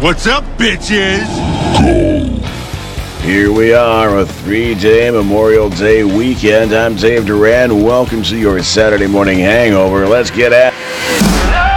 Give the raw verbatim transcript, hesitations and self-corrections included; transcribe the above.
What's up, bitches? Here we are, a three-day Memorial Day weekend. I'm Dave Duran. Welcome to your Saturday morning hangover. Let's get at it.